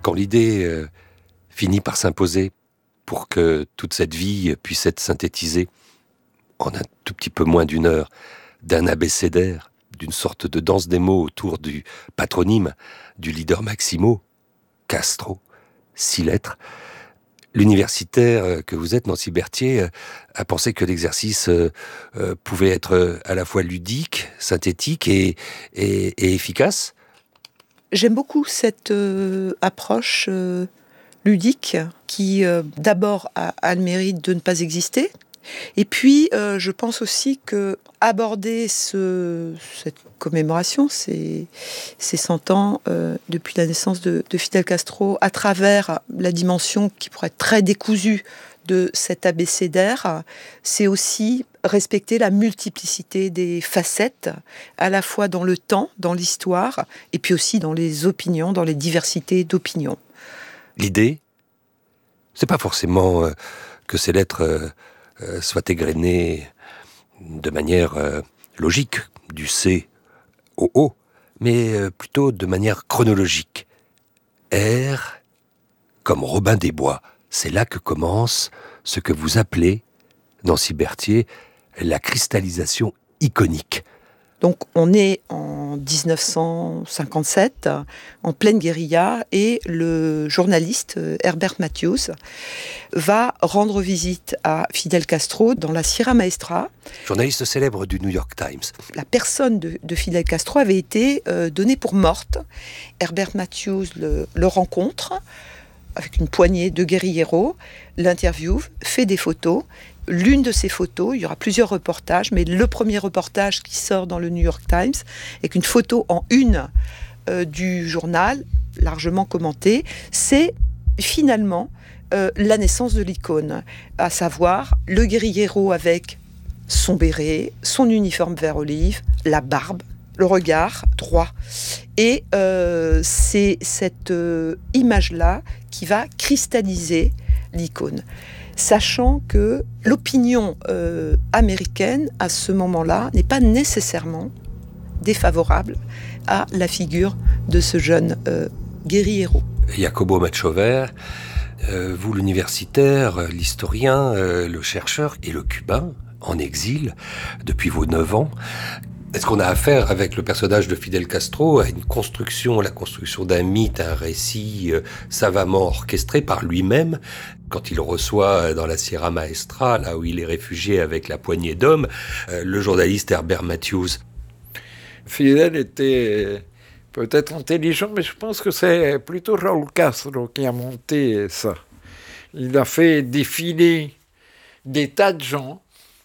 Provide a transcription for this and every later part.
quand l'idée finit par s'imposer pour que toute cette vie puisse être synthétisée en un tout petit peu moins d'une heure, d'un abécédaire, d'une sorte de danse des mots autour du patronyme du leader Maximo, Castro, 6 lettres. L'universitaire que vous êtes, Nancy Berthier, a pensé que l'exercice pouvait être à la fois ludique, synthétique et efficace. J'aime beaucoup cette approche ludique qui, d'abord, a le mérite de ne pas exister. Et puis, je pense aussi que aborder cette commémoration, ces 100 ans depuis la naissance de Fidel Castro, à travers la dimension qui pourrait être très décousue de cet abécédaire, c'est aussi respecter la multiplicité des facettes, à la fois dans le temps, dans l'histoire, et puis aussi dans les opinions, dans les diversités d'opinions. L'idée, c'est pas forcément que ces lettres soient égrenées de manière logique, du C au O, mais plutôt de manière chronologique. R comme Robin des Bois. C'est là que commence ce que vous appelez, Nancy Berthier, la cristallisation iconique. Donc on est en 1957, en pleine guérilla, et le journaliste Herbert Matthews va rendre visite à Fidel Castro dans la Sierra Maestra. Journaliste célèbre du New York Times. La personne de Fidel Castro avait été donnée pour morte. Herbert Matthews le rencontre avec une poignée de guérilleros, l'interview, fait des photos. L'une de ces photos, il y aura plusieurs reportages, mais le premier reportage qui sort dans le New York Times est qu'une photo en une du journal, largement commentée, c'est finalement la naissance de l'icône, à savoir le guérillero avec son béret, son uniforme vert olive, la barbe, le regard droit. Et c'est cette image-là qui va cristalliser l'icône. Sachant que l'opinion américaine, à ce moment-là, n'est pas nécessairement défavorable à la figure de ce jeune guérillero. Jacobo Machover, vous l'universitaire, l'historien, le chercheur et le cubain, en exil, depuis vos 9 ans, est-ce qu'on a affaire avec le personnage de Fidel Castro à une construction, la construction d'un mythe, un récit savamment orchestré par lui-même, quand il reçoit dans la Sierra Maestra, là où il est réfugié avec la poignée d'hommes, le journaliste Herbert Matthews? Fidel était peut-être intelligent, mais je pense que c'est plutôt Raúl Castro qui a monté ça. Il a fait défiler des tas de gens,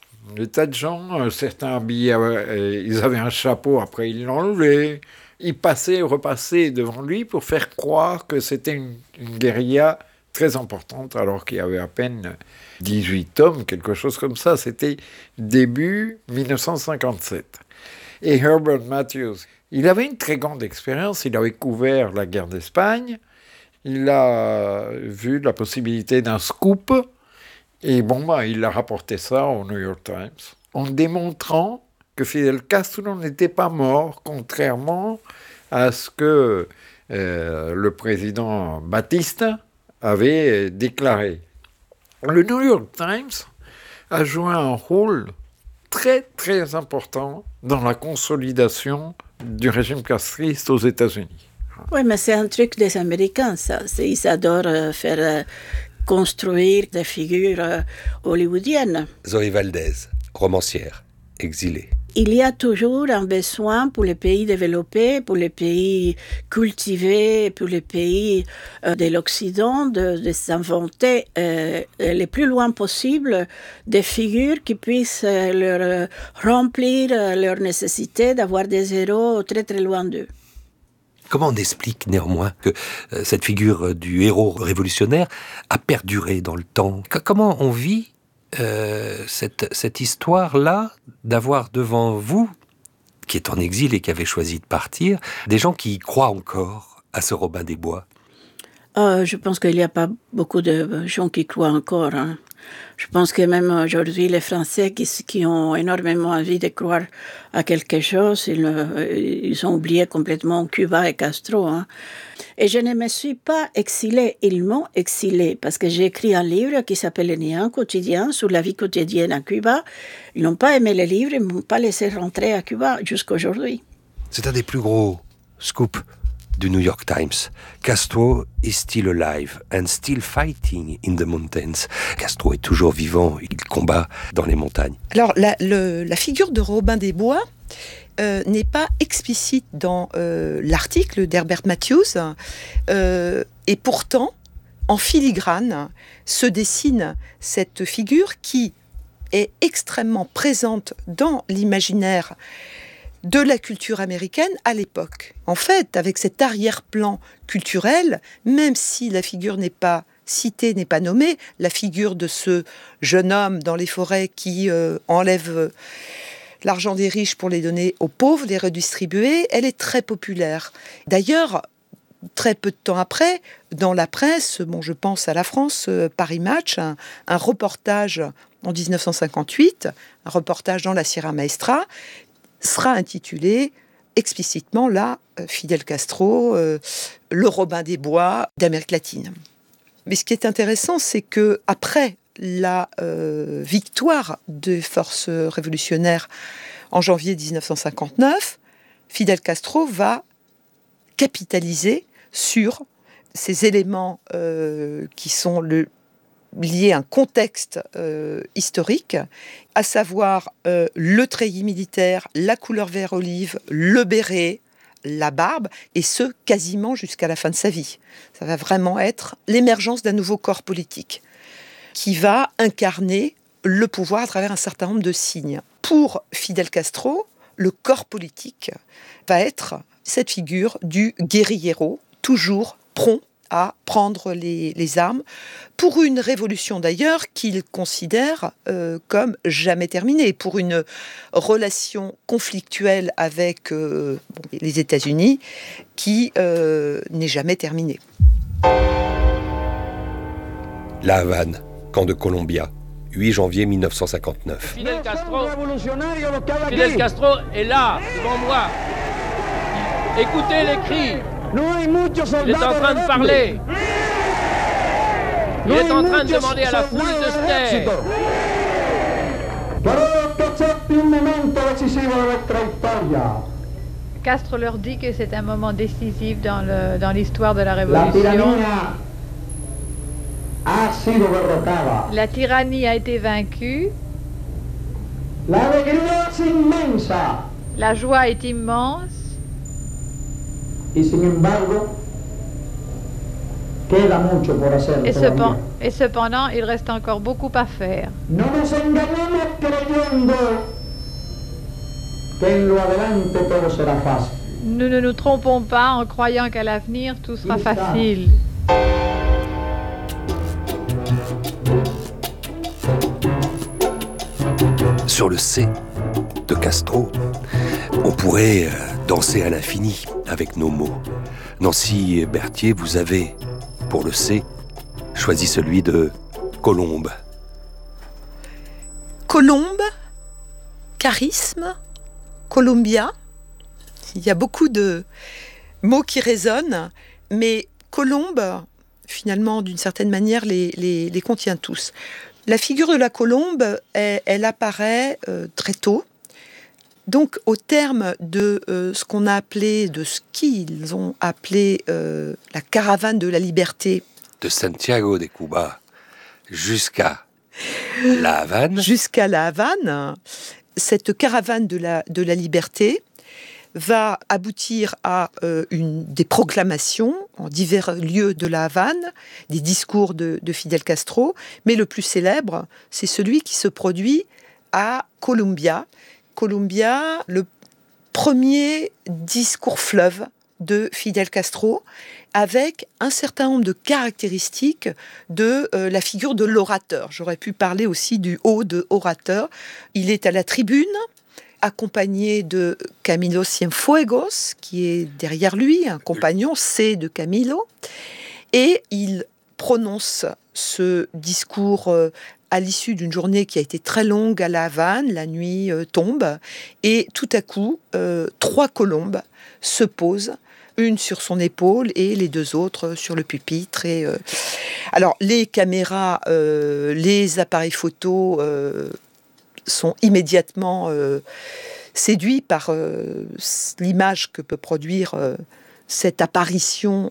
certains habillés, ils avaient un chapeau, après ils l'enlevaient. Ils passaient et repassaient devant lui pour faire croire que c'était une guérilla très importante, alors qu'il y avait à peine 18 hommes, quelque chose comme ça. C'était début 1957. Et Herbert Matthews, il avait une très grande expérience, il avait couvert la guerre d'Espagne, il a vu la possibilité d'un scoop, et il a rapporté ça au New York Times, en démontrant que Fidel Castro n'était pas mort, contrairement à ce que le président Batista avait déclaré. Le New York Times a joué un rôle très, très important dans la consolidation du régime castriste aux États-Unis. Oui, mais c'est un truc des Américains, ça. Ils adorent faire construire des figures hollywoodiennes. Zoé Valdez, romancière, exilée. Il y a toujours un besoin pour les pays développés, pour les pays cultivés, pour les pays de l'Occident, de s'inventer le plus loin possible des figures qui puissent leur remplir leur nécessité d'avoir des héros très très loin d'eux. Comment on explique néanmoins que cette figure du héros révolutionnaire a perduré dans le temps? Comment on vit cette histoire-là, d'avoir devant vous, qui est en exil et qui avait choisi de partir, des gens qui croient encore à ce Robin des Bois? Je pense qu'il n'y a pas beaucoup de gens qui croient encore. Je pense que même aujourd'hui, les Français qui ont énormément envie de croire à quelque chose, ils ont oublié complètement Cuba et Castro. Hein. Et je ne me suis pas exilée, ils m'ont exilée, parce que j'ai écrit un livre qui s'appelle Le Néant quotidien sur la vie quotidienne à Cuba. Ils n'ont pas aimé le livre, ils ne m'ont pas laissé rentrer à Cuba jusqu'à aujourd'hui. C'est un des plus gros scoops du New York Times. Castro is still alive and still fighting in the mountains. Castro est toujours vivant, il combat dans les montagnes. Alors, la figure de Robin des Bois n'est pas explicite dans l'article d'Herbert Matthews, et pourtant, en filigrane, se dessine cette figure qui est extrêmement présente dans l'imaginaire de la culture américaine à l'époque. En fait, avec cet arrière-plan culturel, même si la figure n'est pas citée, n'est pas nommée, la figure de ce jeune homme dans les forêts qui enlève l'argent des riches pour les donner aux pauvres, les redistribuer, elle est très populaire. D'ailleurs, très peu de temps après, dans la presse, je pense à la France, Paris Match, un reportage en 1958, un reportage dans la Sierra Maestra, sera intitulé explicitement là Fidel Castro, le Robin des Bois d'Amérique latine. Mais ce qui est intéressant, c'est que après la victoire des forces révolutionnaires en janvier 1959, Fidel Castro va capitaliser sur ces éléments qui sont liés à un contexte historique, à savoir le treillis militaire, la couleur vert olive, le béret, la barbe, et ce, quasiment jusqu'à la fin de sa vie. Ça va vraiment être l'émergence d'un nouveau corps politique qui va incarner le pouvoir à travers un certain nombre de signes. Pour Fidel Castro, le corps politique va être cette figure du guérillero, toujours prompt à prendre les armes, pour une révolution d'ailleurs qu'il considère comme jamais terminée, pour une relation conflictuelle avec les États-Unis qui n'est jamais terminée. La Havane, camp de Colombia, 8 janvier 1959. Fidel Castro est là, devant moi. Écoutez les cris. Il est en train de parler. Il est en train de demander à la foule de se taire. Castro leur dit que c'est un moment décisif dans l'histoire de la révolution. La tyrannie a été vaincue. La joie est immense. Et cependant, il reste encore beaucoup à faire. Nous ne nous trompons pas en croyant qu'à l'avenir, tout sera facile. Sur le C de Castro, on pourrait danser à l'infini avec nos mots. Nancy Berthier, vous avez, pour le C, choisi celui de Colombe. Colombe, charisme, Columbia. Il y a beaucoup de mots qui résonnent, mais Colombe, finalement, d'une certaine manière, les contient tous. La figure de la colombe, elle apparaît très tôt. Donc, au terme de ce qu'on a appelé, de ce qu'ils ont appelé la caravane de la liberté. De Santiago de Cuba jusqu'à la Havane. Jusqu'à la Havane, cette caravane de la liberté va aboutir à des proclamations en divers lieux de la Havane, des discours de Fidel Castro, mais le plus célèbre, c'est celui qui se produit à Colombia. Colombia, le premier discours fleuve de Fidel Castro, avec un certain nombre de caractéristiques de la figure de l'orateur. J'aurais pu parler aussi du haut de orateur. Il est à la tribune, accompagné de Camilo Cienfuegos, qui est derrière lui, un compagnon, C de Camilo, et il prononce ce discours à l'issue d'une journée qui a été très longue à La Havane, la nuit tombe, et tout à coup, 3 colombes se posent, une sur son épaule et les 2 autres sur le pupitre. Alors, les caméras, les appareils photo sont immédiatement séduits par l'image que peut produire cette apparition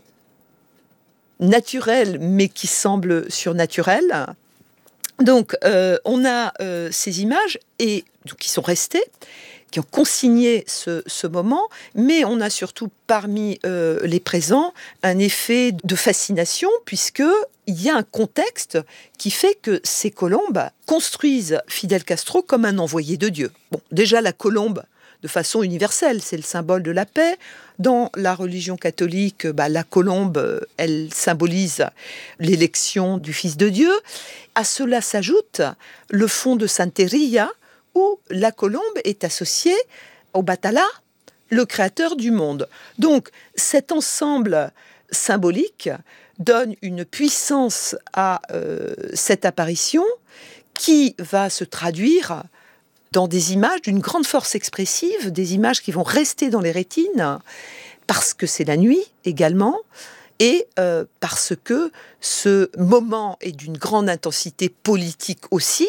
naturelle, mais qui semble surnaturelle. Donc, on a ces images qui sont restées, qui ont consigné ce moment, mais on a surtout parmi les présents un effet de fascination, puisqu'il y a un contexte qui fait que ces colombes construisent Fidel Castro comme un envoyé de Dieu. Bon, déjà la colombe, de façon universelle, c'est le symbole de la paix. Dans la religion catholique, la colombe, elle symbolise l'élection du Fils de Dieu. À cela s'ajoute le fond de Santeria, où la colombe est associée au Batala, le créateur du monde. Donc, cet ensemble symbolique donne une puissance à cette apparition qui va se traduire dans des images d'une grande force expressive, des images qui vont rester dans les rétines, parce que c'est la nuit également, et parce que ce moment est d'une grande intensité politique aussi,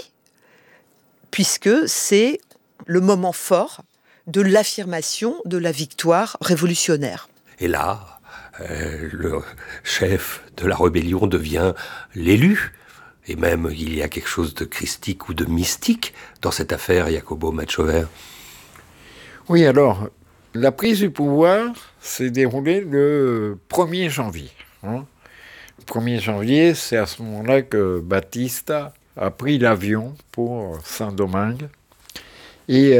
puisque c'est le moment fort de l'affirmation de la victoire révolutionnaire. Et là, le chef de la rébellion devient l'élu. Et même, il y a quelque chose de christique ou de mystique dans cette affaire, Jacobo Machover. Oui, alors, la prise du pouvoir s'est déroulée le 1er janvier. Le 1er janvier, c'est à ce moment-là que Batista a pris l'avion pour Saint-Domingue. Et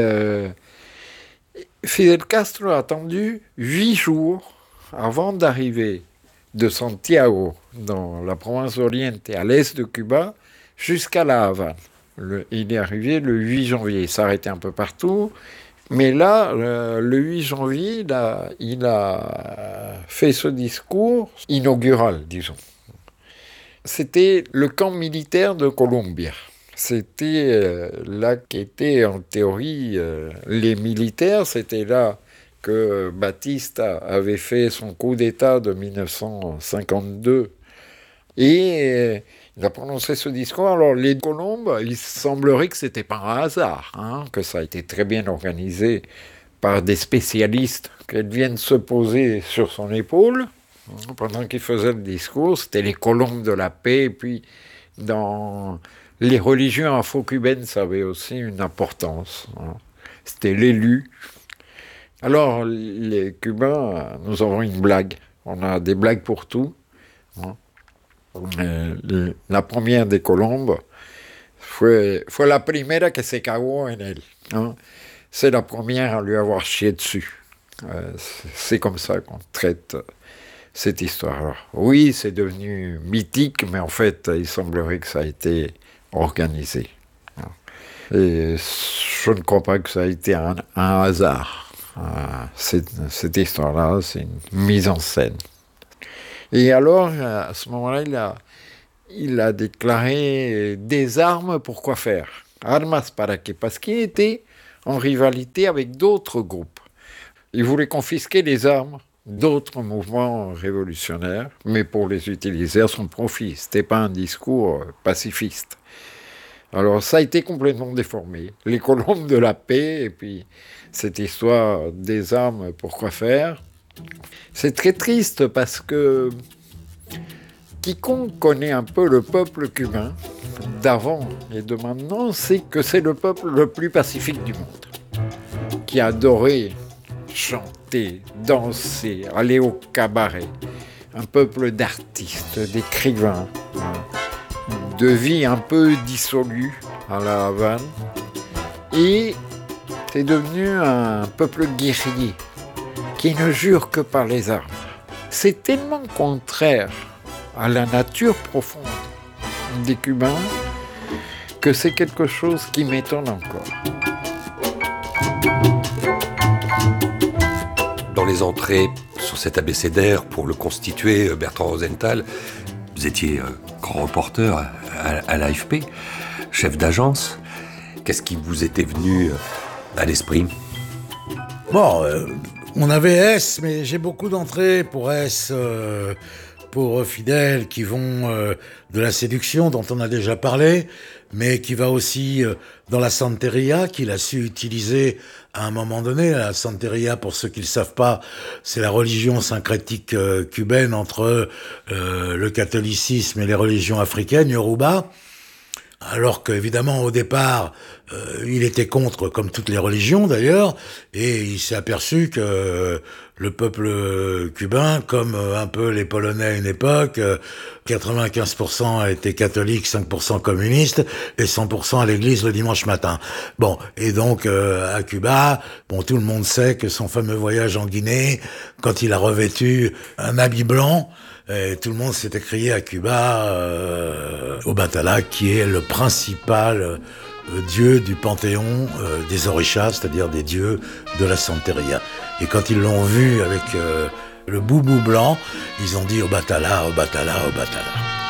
Fidel Castro a attendu 8 jours avant d'arriver de Santiago, dans la province d'Oriente, à l'est de Cuba, jusqu'à La Havane. Il est arrivé le 8 janvier, il s'est arrêté un peu partout, mais là, le 8 janvier, il a fait ce discours inaugural, disons. C'était le camp militaire de Colombia. C'était là qu'étaient, en théorie, les militaires, c'était là que Batista avait fait son coup d'État de 1952. Et il a prononcé ce discours. Alors, les colombes, il semblerait que ce n'était pas un hasard, que ça a été très bien organisé par des spécialistes, qu'elles viennent se poser sur son épaule pendant qu'il faisait le discours. C'était les colombes de la paix. Et puis, dans les religions afro-cubaines, ça avait aussi une importance. C'était l'élu. Alors, les Cubains, nous avons une blague. On a des blagues pour tout. La première des colombes, fue la primera que se cagó en él. C'est la première à lui avoir chié dessus. C'est comme ça qu'on traite cette histoire. Alors, oui, c'est devenu mythique, mais en fait, il semblerait que ça a été organisé. Et je ne crois pas que ça a été un hasard. Cette histoire-là, c'est une mise en scène. Et alors, à ce moment-là, il a déclaré des armes pour quoi faire. Armas para qué? Parce qu'il était en rivalité avec d'autres groupes. Il voulait confisquer les armes d'autres mouvements révolutionnaires, mais pour les utiliser à son profit. Ce n'était pas un discours pacifiste. Alors ça a été complètement déformé. Les colombes de la paix, et puis cette histoire des armes, pourquoi faire? C'est très triste parce que quiconque connaît un peu le peuple cubain, d'avant et de maintenant, sait que c'est le peuple le plus pacifique du monde, qui adorait chanter, danser, aller au cabaret. Un peuple d'artistes, d'écrivains, de vie un peu dissolue à La Havane. Et c'est devenu un peuple guerrier qui ne jure que par les armes. C'est tellement contraire à la nature profonde des Cubains que c'est quelque chose qui m'étonne encore. Dans les entrées sur cet abécédaire, pour le constituer, Bertrand Rosenthal, Vous étiez grand reporter à l'AFP, chef d'agence. Qu'est-ce qui vous était venu à l'esprit ? Bon, on avait S, mais j'ai beaucoup d'entrées pour S, pour Fidel, qui vont de la séduction, dont on a déjà parlé, mais qui va aussi dans la santeria, qu'il a su utiliser à un moment donné. La santeria, pour ceux qui ne le savent pas, c'est la religion syncrétique cubaine entre le catholicisme et les religions africaines, Yoruba. Alors qu'évidemment, au départ, il était contre, comme toutes les religions d'ailleurs, et il s'est aperçu que le peuple cubain, comme un peu les Polonais à une époque, 95% étaient catholiques, 5% communistes, et 100% à l'église le dimanche matin. Bon, et donc à Cuba, bon, tout le monde sait que son fameux voyage en Guinée, quand il a revêtu un habit blanc, et tout le monde s'est écrié à Cuba, au Batala, qui est le principal dieu du panthéon des orishas, c'est-à-dire des dieux de la santeria. Et quand ils l'ont vu avec le boubou blanc, ils ont dit au Batala, au Batala, au Batala.